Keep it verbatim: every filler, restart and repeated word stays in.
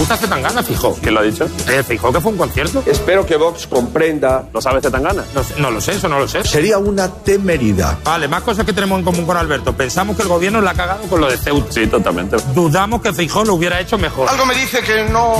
gusta Zetangana, Feijóo? ¿Quién lo ha dicho? Eh, Feijóo, que fue un concierto. Espero que Vox comprenda. ¿Lo sabe Zetangana? No, no lo sé, eso no lo sé. Sería una temeridad. Vale, más cosas que tenemos en común con Alberto. Pensamos que el gobierno la ha cagado con lo de Ceuta. Sí, totalmente. Dudamos que Feijóo lo hubiera hecho mejor. Algo me dice que no...